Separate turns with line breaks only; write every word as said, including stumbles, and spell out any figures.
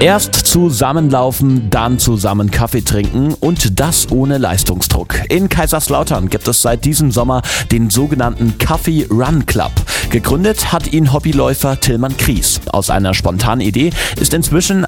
Erst zusammenlaufen, dann zusammen Kaffee trinken und das ohne Leistungsdruck. In Kaiserslautern gibt es seit diesem Sommer den sogenannten Coffee Run Club. Gegründet hat ihn Hobbyläufer Tillmann Kries. Aus einer spontanen Idee ist inzwischen